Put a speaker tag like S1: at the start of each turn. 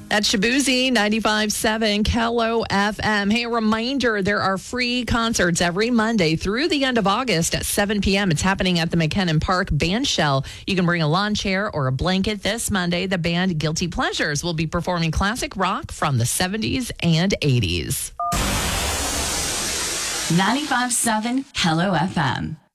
S1: At Shabuzi 95.7 Kello FM. Hey, a reminder, there are free concerts every Monday through the end of August at 7 p.m. It's happening at the McKinnon Park Band Shell. You can bring a lawn chair or a blanket. This Monday, the band Guilty Pleasures will be performing classic rock from the 70s and 80s.
S2: 95.7 Kello FM.